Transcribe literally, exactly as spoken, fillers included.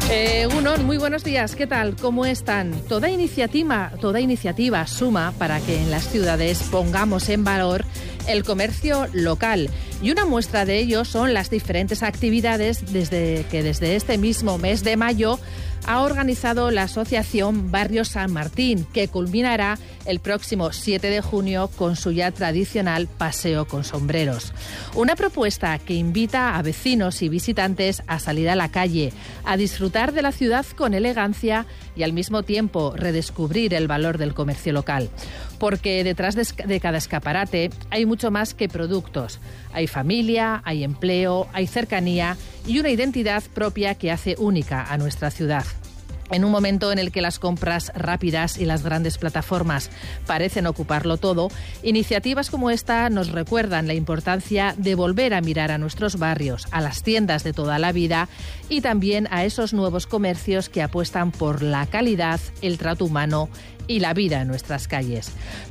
Eh, Uno, muy buenos días, ¿qué tal? ¿Cómo están? Toda iniciativa, toda iniciativa suma para que en las ciudades pongamos en valor el comercio local. Y una muestra de ello son las diferentes actividades desde que desde este mismo mes de mayo ha organizado la Asociación Barrio San Martín, que culminará el próximo siete de junio con su ya tradicional paseo con sombreros. Una propuesta que invita a vecinos y visitantes a salir a la calle, a disfrutar de la ciudad con elegancia y al mismo tiempo redescubrir el valor del comercio local. Porque detrás de cada escaparate hay mucho más que productos. Hay familia, hay empleo, hay cercanía y una identidad propia que hace única a nuestra ciudad. En un momento en el que las compras rápidas y las grandes plataformas parecen ocuparlo todo, iniciativas como esta nos recuerdan la importancia de volver a mirar a nuestros barrios, a las tiendas de toda la vida y también a esos nuevos comercios que apuestan por la calidad, el trato humano y la vida en nuestras calles.